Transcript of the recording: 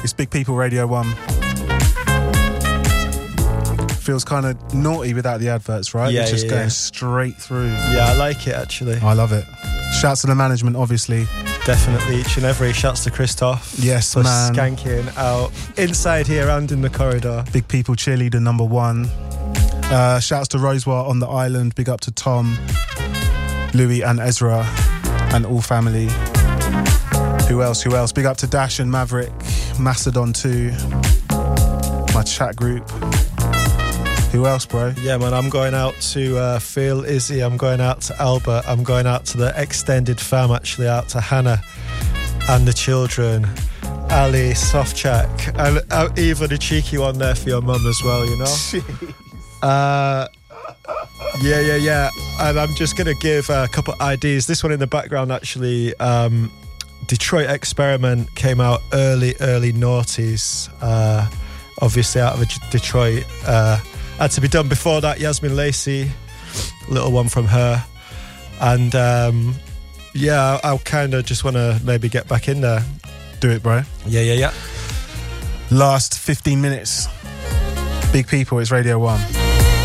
It's Big People Radio 1. Feels kind of naughty without the adverts, right? Yeah, We're just yeah, going yeah. straight through. Yeah, I like it actually. I love it. Shouts to the management, obviously. Definitely, each and every. Shouts to Christoph. Yes, for man. Skanking out inside here and in the corridor. Big People cheerleader number 1. Shouts to Rosewa on the island. Big up to Tom, Louis and Ezra and all family. Who else? Big up to Dash and Maverick, Macedon too. My chat group. Who else, bro? Yeah, man, I'm going out to Phil, Izzy, I'm going out to Albert, I'm going out to the extended fam, actually, out to Hannah and the children, Ali, Softchak, and even a cheeky one there for your mum as well, you know? Yeah. And I'm just going to give a couple IDs. This one in the background, actually, Detroit Experiment came out early noughties, obviously out of Detroit. Had to be done before that. Yasmin Lacey, little one from her. And I kind of just want to maybe get back in there. Do it, bro. Yeah. Last 15 minutes. Big People, it's Radio 1.